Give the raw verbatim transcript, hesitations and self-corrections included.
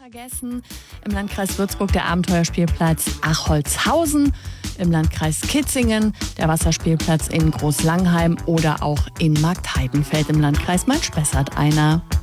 vergessen. Im Landkreis Würzburg der Abenteuerspielplatz Acholzhausen, im Landkreis Kitzingen der Wasserspielplatz in Großlangheim oder auch in Marktheidenfeld im Landkreis Main-Spessart einer.